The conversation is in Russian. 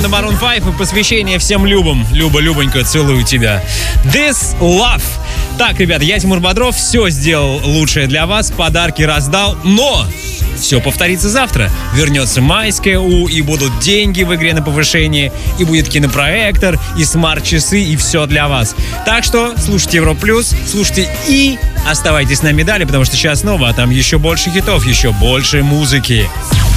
команда Maroon 5 и посвящение всем Любам. Люба, Любонька, целую тебя. This Love. Так, ребята, я Тимур Бодров, все сделал лучшее для вас, подарки раздал, но все повторится завтра. Вернется майская У, и будут деньги в игре на повышение, и будет кинопроектор, и смарт-часы, и все для вас. Так что слушайте Европа Плюс, слушайте и оставайтесь с нами далее, потому что сейчас снова, а там еще больше хитов, еще больше музыки.